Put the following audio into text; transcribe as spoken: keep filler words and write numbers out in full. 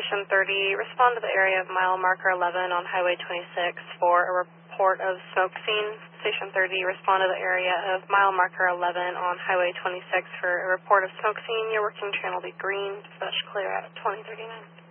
Station thirty, respond to the area of mile marker eleven on Highway twenty-six for a report of smoke scene. Station thirty, respond to the area of mile marker eleven on Highway twenty-six for a report of smoke scene. Your working channel will be green. Dispatch clear at twenty thirty-nine.